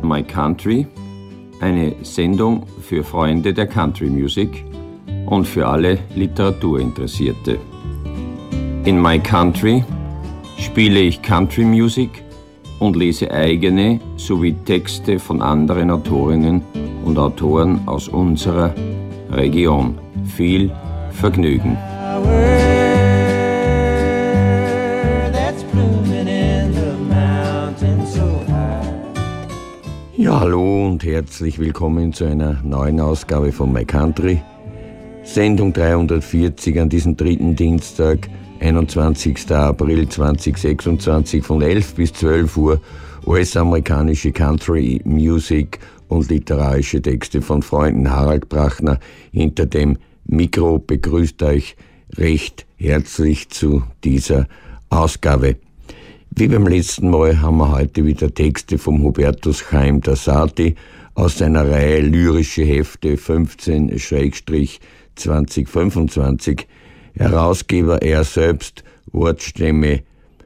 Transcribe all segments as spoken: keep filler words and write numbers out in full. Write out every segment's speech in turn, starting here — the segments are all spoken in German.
My Country, eine Sendung für Freunde der Country Music und für alle Literaturinteressierte. In My Country spiele ich Country Music und lese eigene sowie Texte von anderen Autorinnen und Autoren aus unserer Region. Viel Vergnügen. Ja, hallo und herzlich willkommen zu einer neuen Ausgabe von My Country. Sendung dreihundertvierzig an diesem dritten Dienstag, einundzwanzigsten April zweitausendsechsundzwanzig von elf bis zwölf Uhr U S-amerikanische Country Music und literarische Texte von Freunden. Harald Brachner hinter dem Mikro begrüßt euch recht herzlich zu dieser Ausgabe. Wie beim letzten Mal haben wir heute wieder Texte vom Hubertus Chaim Dassati aus seiner Reihe Lyrische Hefte fünfzehn zwanzig fünfundzwanzig. Herausgeber er selbst, Wortstämme,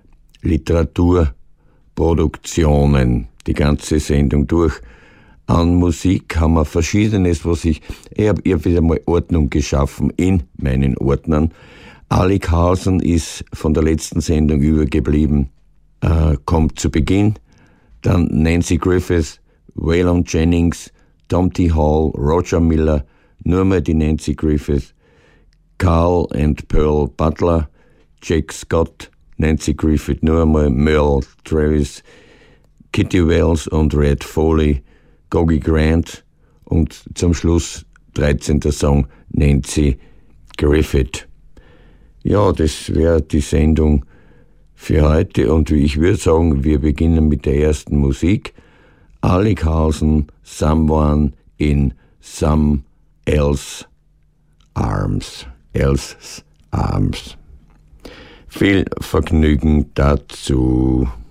Literaturproduktionen, die ganze Sendung durch. An Musik haben wir Verschiedenes, was ich, ich habe hab wieder mal Ordnung geschaffen in meinen Ordnern. Ali Carlson ist von der letzten Sendung übergeblieben, äh, kommt zu Beginn. Dann Nancy Griffith, Waylon Jennings, Tom T. Hall, Roger Miller, nur mal die Nancy Griffith, Carl and Pearl Butler, Jack Scott, Nancy Griffith nur einmal, Merle Travis, Kitty Wells und Red Foley, Gogi Grant und zum Schluss dreizehnter Song Nancy Griffith. Ja, das wäre die Sendung für heute und wie ich würde sagen, wir beginnen mit der ersten Musik. Ali Carlson, Someone in Some Else Arms. Else's Arms. Viel Vergnügen dazu.